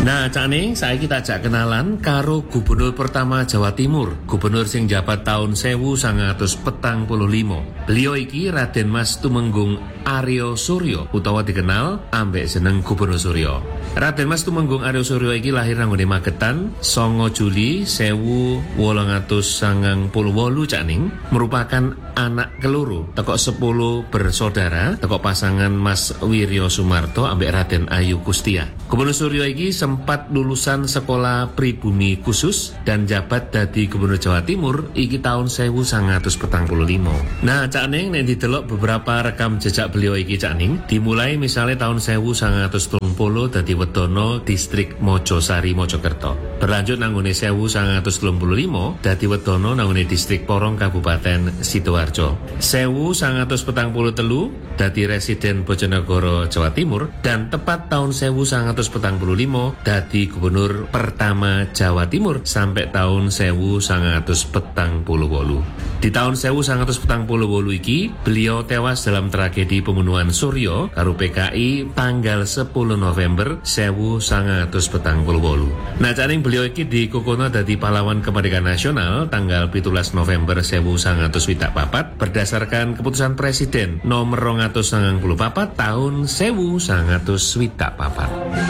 Nah, Cak Ning, saiki tak jak kenalan karo Gubernur pertama Jawa Timur, gubernur sing jabat tahun 1945. Beliau iki Raden Mas Tumenggung Aryo Suryo utawa dikenal ambek jeneng Gubernur Suryo. Raden Mas Tumenggung Aryo Suryo iki lahir nang nggone Magetan 9 Juli 1898 Cak Ning, merupakan anak keloro teko 10 bersaudara teko pasangan Mas Wiryo Sumarto ambek Raden Ayu Kustia. Gubernur Suryo iki sempat lulusan sekolah pribumi khusus dan jabat dadi Gubernur Jawa Timur iki tahun 1945. Nah, Cak Ning nek didelok beberapa rekam jejak beliau iki Cak Ning, dimulai misalnya tahun 1930 dadi Wedono distrik Mojosari Mojokerto. Berlanjut nanggone 1935 dadi Wedono nanggone distrik Porong Kabupaten Sidoarjo. 1943 dadi residen Bojonegoro Jawa Timur dan tepat tahun 1945 dadi Gubernur pertama Jawa Timur sampai tahun 1948. Di tahun 1948 iki beliau tewas dalam tragedi pembunuhan Suryo karo PKI tanggal 10 November 1948. Nah, Cak Ning beliau iki dikukuhna dadi pahlawan kemerdekaan nasional tanggal 17 November 1954 berdasarkan keputusan Presiden nomor 294 tahun 1954.